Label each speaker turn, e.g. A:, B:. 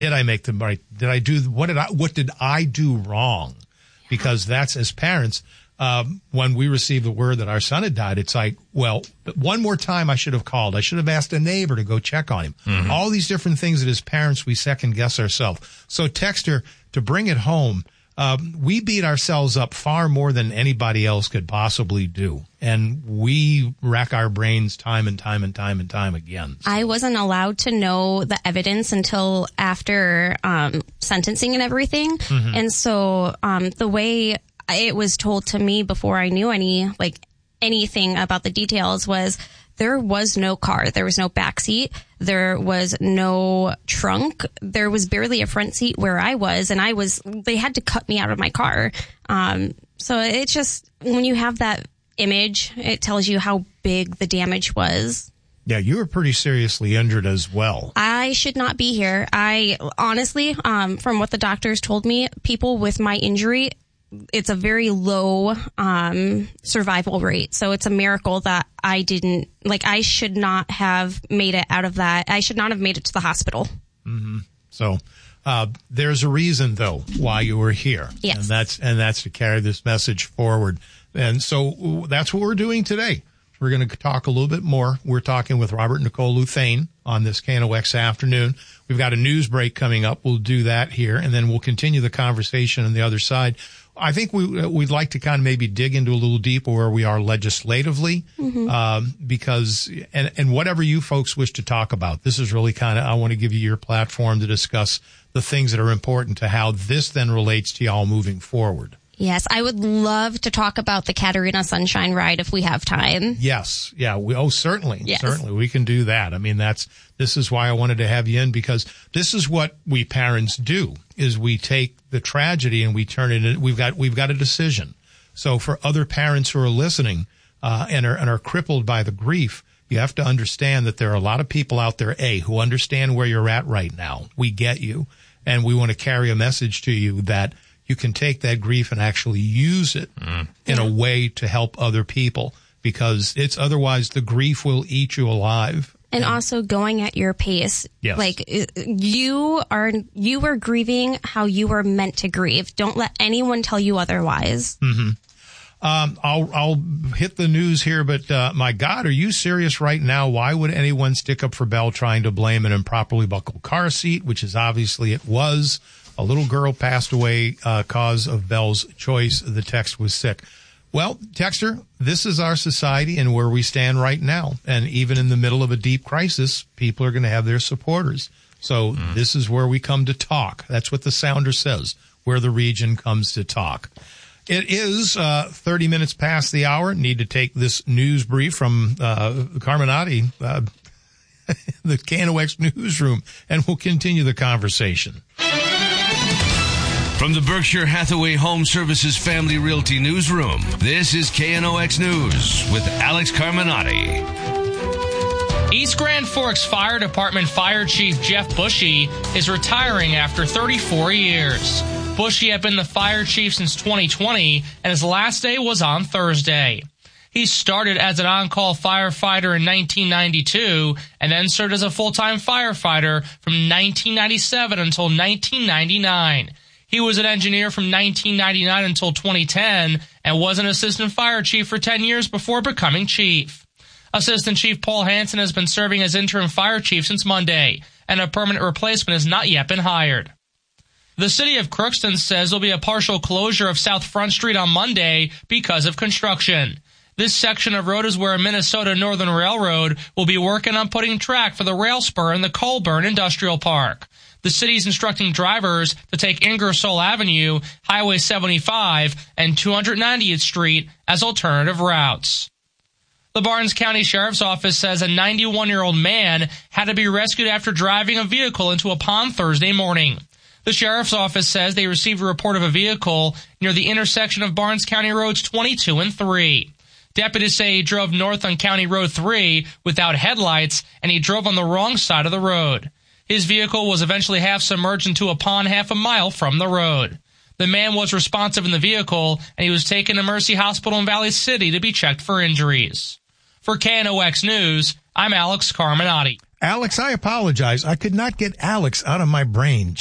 A: Did I make them right? What did I do wrong? Because that's, as parents, when we received the word that our son had died, it's like, well, one more time I should have called. I should have asked a neighbor to go check on him. Mm-hmm. All these different things that as parents we second guess ourselves. So Texter, to bring it home, we beat ourselves up far more than anybody else could possibly do. And we rack our brains time and time and time and time again. So.
B: I wasn't allowed to know the evidence until after sentencing and everything. Mm-hmm. And so the way it was told to me before I knew anything about the details was there was no car. There was no backseat. There was no trunk. There was barely a front seat where I was, and they had to cut me out of my car. So it's just, when you have that image, it tells you how big the damage was.
A: Yeah, you were pretty seriously injured as well.
B: I should not be here. I honestly, from what the doctors told me, people with my injury, it's a very low survival rate. So it's a miracle that I should not have made it out of that. I should not have made it to the hospital.
A: Mm-hmm. So there's a reason, though, why you were here.
B: Yes.
A: And that's to carry this message forward. And so that's what we're doing today. We're going to talk a little bit more. We're talking with Robert Nicole Luthane on this KNOX afternoon. We've got a news break coming up. We'll do that here, and then we'll continue the conversation on the other side. I think we'd like to kind of maybe dig into a little deeper where we are legislatively, mm-hmm. Because whatever you folks wish to talk about, this is really kind of, I want to give you your platform to discuss the things that are important to how this then relates to y'all moving forward.
B: Yes, I would love to talk about the Catarina Sunshine Ride if we have time.
A: Yes. Yeah. Certainly.
B: Yes.
A: Certainly. We can do that. I mean, this is why I wanted to have you in, because this is what we parents do, is we take the tragedy and we turn it into, we've got a decision. So for other parents who are listening, and are crippled by the grief, you have to understand that there are a lot of people out there, who understand where you're at right now. We get you. And we want to carry a message to you that you can take that grief and actually use it in a way to help other people, because it's otherwise the grief will eat you alive.
B: And also going at your pace.
A: Yes.
B: Like you are grieving how you were meant to grieve. Don't let anyone tell you otherwise.
A: Mm-hmm. I'll hit the news here, but my God, are you serious right now? Why would anyone stick up for Belle trying to blame an improperly buckled car seat, which is obviously it was? A little girl passed away cause of Belle's choice. The text was sick. Well, Texter, this is our society and where we stand right now. And even in the middle of a deep crisis, people are going to have their supporters. So this is where we come to talk. That's what the sounder says, where the region comes to talk. It is 30 minutes past the hour. Need to take this news brief from Carminati, the KNOX newsroom, and we'll continue the conversation.
C: From the Berkshire Hathaway Home Services Family Realty Newsroom, this is KNOX News with Alex Carminati.
D: East Grand Forks Fire Department Fire Chief Jeff Bushy is retiring after 34 years. Bushy had been the fire chief since 2020, and his last day was on Thursday. He started as an on-call firefighter in 1992 and then served as a full-time firefighter from 1997 until 1999. He was an engineer from 1999 until 2010 and was an assistant fire chief for 10 years before becoming chief. Assistant Chief Paul Hansen has been serving as interim fire chief since Monday, and a permanent replacement has not yet been hired. The city of Crookston says there'll be a partial closure of South Front Street on Monday because of construction. This section of road is where Minnesota Northern Railroad will be working on putting track for the rail spur in the Colburn Industrial Park. The city is instructing drivers to take Ingersoll Avenue, Highway 75, and 290th Street as alternative routes. The Barnes County Sheriff's Office says a 91-year-old man had to be rescued after driving a vehicle into a pond Thursday morning. The Sheriff's Office says they received a report of a vehicle near the intersection of Barnes County Roads 22 and 3. Deputies say he drove north on County Road 3 without headlights, and he drove on the wrong side of the road. His vehicle was eventually half submerged into a pond half a mile from the road. The man was responsive in the vehicle, and he was taken to Mercy Hospital in Valley City to be checked for injuries. For KNOX News, I'm Alex Carminati.
A: Alex, I apologize. I could not get Alex out of my brain.